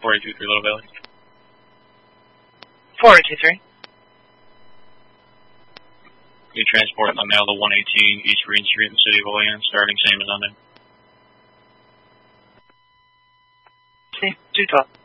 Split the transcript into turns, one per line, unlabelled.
4823 Little Valley.
4823.
You transport the mail to 118 East Green Street in the city of Olean, starting same as London.
See, 212.